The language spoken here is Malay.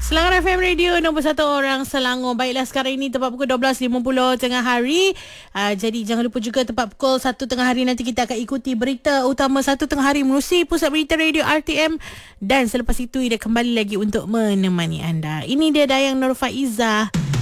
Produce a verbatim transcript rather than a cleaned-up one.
Selangor F M Radio nombor satu orang Selangor. Baiklah, sekarang ini tepat pukul dua belas lima puluh tengah hari. Uh, jadi jangan lupa juga tepat pukul satu tengah hari nanti kita akan ikuti berita utama satu tengah hari menerusi Pusat Berita Radio R T M. Dan selepas itu Ida kembali lagi untuk menemani anda. Ini dia Dayang Nur Faizah.